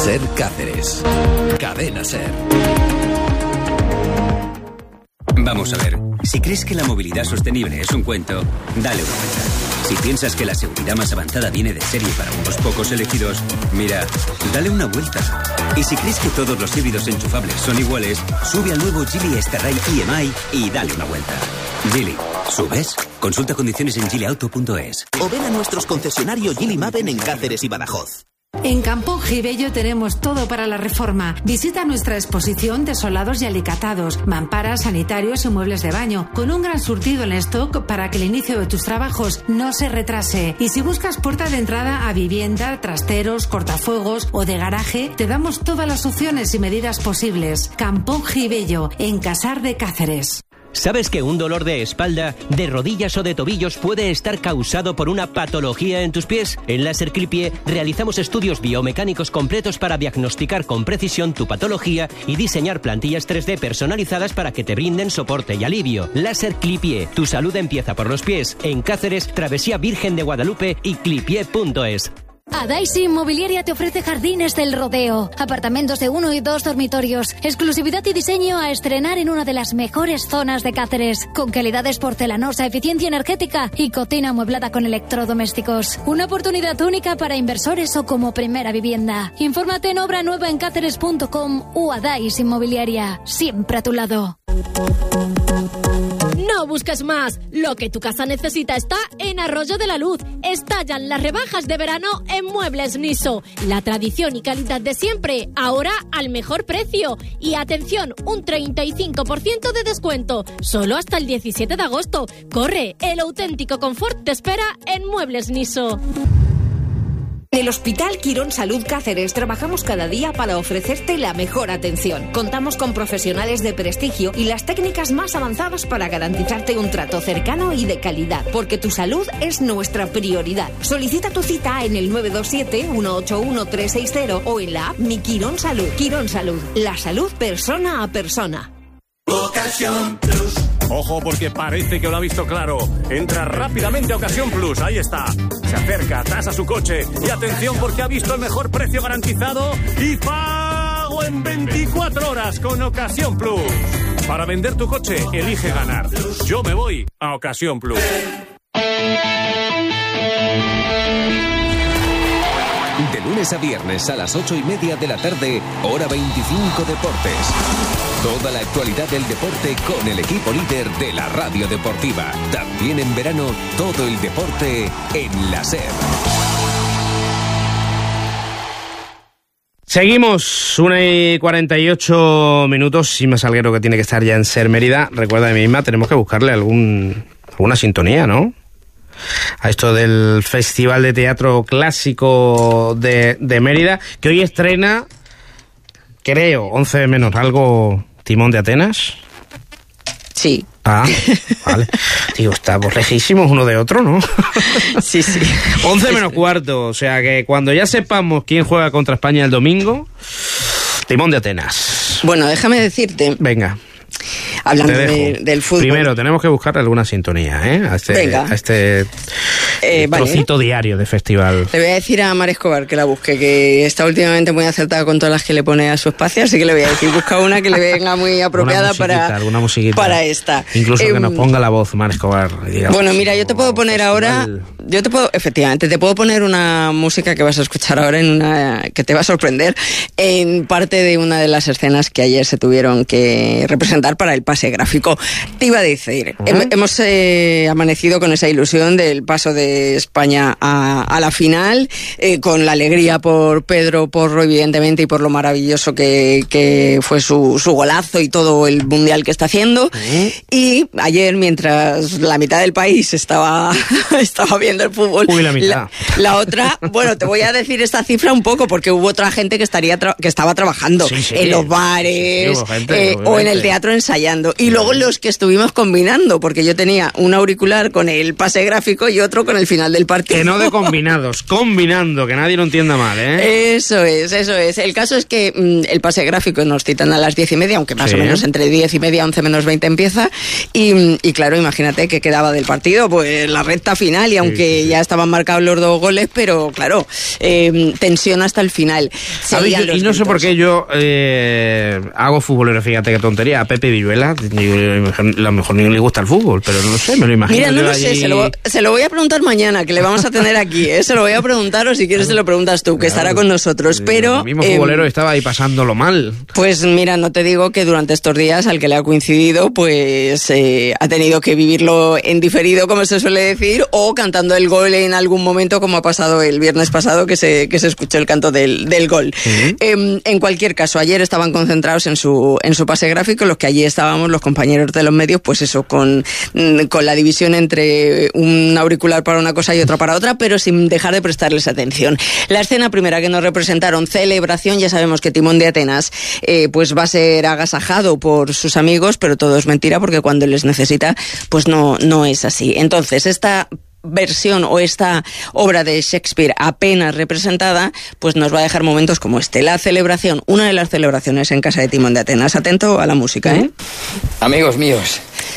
Ser Cáceres. Cadena Ser. Vamos a ver, si crees que la movilidad sostenible es un cuento, dale una vuelta. Si piensas que la seguridad más avanzada viene de serie para unos pocos elegidos, mira, dale una vuelta. Y si crees que todos los híbridos enchufables son iguales, sube al nuevo Geely Starride EMI y dale una vuelta. Geely, ¿subes? Consulta condiciones en geelyauto.es. O ven a nuestros concesionarios Geely Maven en Cáceres y Badajoz. En Campón Gibello tenemos todo para la reforma. Visita nuestra exposición de solados y alicatados, mamparas, sanitarios y muebles de baño, con un gran surtido en stock para que el inicio de tus trabajos no se retrase. Y si buscas puerta de entrada a vivienda, trasteros, cortafuegos o de garaje, te damos todas las opciones y medidas posibles. Campón Gibello, en Casar de Cáceres. ¿Sabes que un dolor de espalda, de rodillas o de tobillos puede estar causado por una patología en tus pies? En Láser Clipie realizamos estudios biomecánicos completos para diagnosticar con precisión tu patología y diseñar plantillas 3D personalizadas para que te brinden soporte y alivio. Láser Clipie, tu salud empieza por los pies. En Cáceres, Travesía Virgen de Guadalupe y clipie.es. Adaisy Inmobiliaria te ofrece Jardines del Rodeo, apartamentos de 1 y 2 dormitorios, exclusividad y diseño a estrenar en una de las mejores zonas de Cáceres, con calidades porcelanosa, eficiencia energética y cocina amueblada con electrodomésticos. Una oportunidad única para inversores o como primera vivienda. Infórmate en obranuevaencaceres.com o Adaisy Inmobiliaria, siempre a tu lado. No busques más. Lo que tu casa necesita está en Arroyo de la Luz. Estallan las rebajas de verano en Muebles Niso. La tradición y calidad de siempre, ahora al mejor precio. Y atención, un 35% de descuento. Solo hasta el 17 de agosto. Corre, el auténtico confort te espera en Muebles Niso. En el Hospital Quirón Salud Cáceres trabajamos cada día para ofrecerte la mejor atención. Contamos con profesionales de prestigio y las técnicas más avanzadas para garantizarte un trato cercano y de calidad, porque tu salud es nuestra prioridad. Solicita tu cita en el 927-181-360 o en la app Mi Quirón Salud. Quirón Salud, la salud persona a persona. Ocasión Plus. Ojo, porque parece que lo ha visto claro. Entra rápidamente a Ocasión Plus, ahí está. Se acerca, tasa su coche y atención porque ha visto el mejor precio garantizado y pago en 24 horas con Ocasión Plus. Para vender tu coche, elige ganar. Yo me voy a Ocasión Plus. De lunes a viernes a las 8:30 de la tarde, hora 25 Deportes. Toda la actualidad del deporte con el equipo líder de la radio deportiva. También en verano, todo el deporte en la SER. Seguimos, 1:48, Sima Salguero, que tiene que estar ya en SER Mérida. Recuerda de mí misma, tenemos que buscarle alguna sintonía, ¿no? A esto del Festival de Teatro Clásico de Mérida, que hoy estrena, creo, 11 de menos algo, Timón de Atenas. Sí. Ah, vale. Digo, estamos lejísimos uno de otro, ¿no? Sí. 11 menos cuarto, o sea que cuando ya sepamos quién juega contra España el domingo, Timón de Atenas. Bueno, déjame decirte. Venga. Hablando del fútbol. Primero, tenemos que buscar alguna sintonía, a este trocito diario de festival. Le voy a decir a Mar Escobar que la busque, que está últimamente muy acertada con todas las que le pone a su espacio, así que le voy a decir, busca una que le venga muy apropiada alguna musiquita, para esta. Incluso que nos ponga la voz Mar Escobar. Digamos, bueno, mira, yo te puedo poner ahora, te puedo poner una música que vas a escuchar ahora que te va a sorprender, en parte de una de las escenas que ayer se tuvieron que representar para el pase gráfico. Te iba a decir, hemos amanecido con esa ilusión del paso de España a la final, con la alegría por Pedro Porro, evidentemente, y por lo maravilloso que fue su golazo y todo el mundial que está haciendo. Y ayer, mientras la mitad del país estaba viendo el fútbol, la mitad. La otra, bueno, te voy a decir esta cifra un poco, porque hubo otra gente que estaba trabajando en los bares, o en el teatro ensayando. combinando. Y luego los que estuvimos combinando, porque yo tenía un auricular con el pase gráfico y otro con el final del partido. Que no de combinados, combinando, que nadie lo entienda mal, ¿eh? Eso es. El caso es que el pase gráfico nos citan a las 10:30, aunque más o menos entre 10:30 11 menos 20 empieza. Y claro, imagínate que quedaba del partido, pues la recta final, y aunque ya estaban marcados los 2 goles, pero claro, tensión hasta el final. Y no sé por qué yo hago futbolero, fíjate qué tontería, a Pepe Villuela, a lo mejor ni le gusta el fútbol, pero no sé, me lo imagino. Mira, no lo sé, se lo voy a preguntar mañana, que le vamos a tener aquí, se lo voy a preguntar, o si quieres se lo preguntas tú, que estará con nosotros, pero... El mismo futbolero estaba ahí pasándolo mal. Pues mira, no te digo que durante estos días al que le ha coincidido, pues ha tenido que vivirlo en diferido, como se suele decir, o cantando el gol en algún momento, como ha pasado el viernes pasado, que se escuchó el canto del gol. En cualquier caso, ayer estaban concentrados en su pase gráfico, los que allí estábamos, los compañeros de los medios, pues eso, con la división entre un auricular para una cosa y otro para otra, pero sin dejar de prestarles atención. La escena primera que nos representaron, celebración, ya sabemos que Timón de Atenas pues va a ser agasajado por sus amigos, pero todo es mentira, porque cuando les necesita, pues no es así. Entonces, esta versión o esta obra de Shakespeare apenas representada, pues nos va a dejar momentos como este. La celebración, una de las celebraciones en casa de Timón de Atenas. Atento a la música, ¿eh? Amigos míos,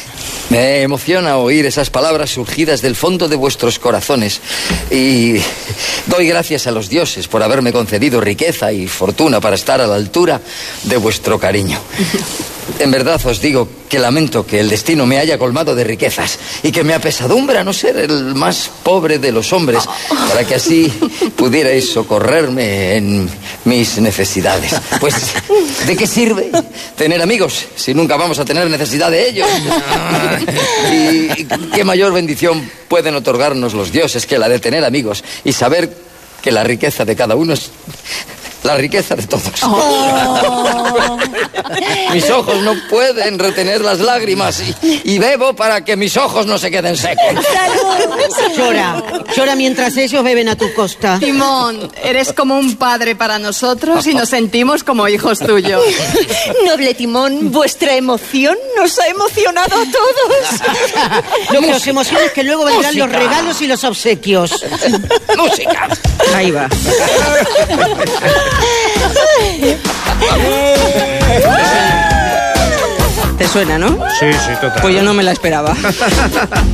me emociona oír esas palabras surgidas del fondo de vuestros corazones, y doy gracias a los dioses por haberme concedido riqueza y fortuna para estar a la altura de vuestro cariño. En verdad os digo que lamento que el destino me haya colmado de riquezas y que me apesadumbra no ser el más pobre de los hombres, para que así pudierais socorrerme en mis necesidades. Pues, ¿de qué sirve tener amigos si nunca vamos a tener necesidad de ellos? ¿Y qué mayor bendición pueden otorgarnos los dioses que la de tener amigos y saber que la riqueza de cada uno es la riqueza de todos? Mis ojos no pueden retener las lágrimas y bebo para que mis ojos no se queden secos. Llora mientras ellos beben a tu costa. Timón, eres como un padre para nosotros y nos sentimos como hijos tuyos. Noble Timón, vuestra emoción nos ha emocionado a todos. Lo que nos emociona es que luego vendrán los regalos y los obsequios. ¡Música! Ahí va. Te suena, ¿no? Sí, total. Pues yo no me la esperaba.